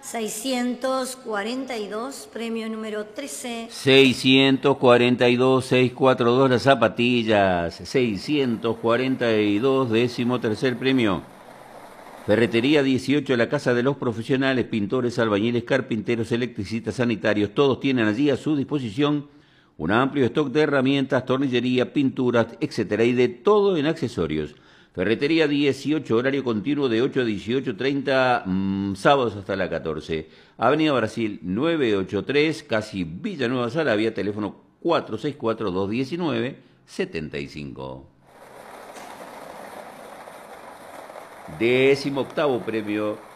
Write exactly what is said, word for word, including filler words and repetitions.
seiscientos cuarenta y dos, premio número trece. seiscientos cuarenta y dos, seiscientos cuarenta y dos las zapatillas. seiscientos cuarenta y dos, décimo tercer premio. Ferretería dieciocho, la casa de los profesionales, pintores, albañiles, carpinteros, electricistas, sanitarios. Todos tienen allí a su disposición un amplio stock de herramientas, tornillería, pinturas, etcétera, y de todo en accesorios. Ferretería dieciocho, horario continuo de ocho a dieciocho treinta, mmm, sábados hasta la catorce. Avenida Brasil novecientos ochenta y tres, casi Villanueva Saravia, teléfono cuatro seis cuatro, dos uno nueve, siete cinco. Décimo octavo premio.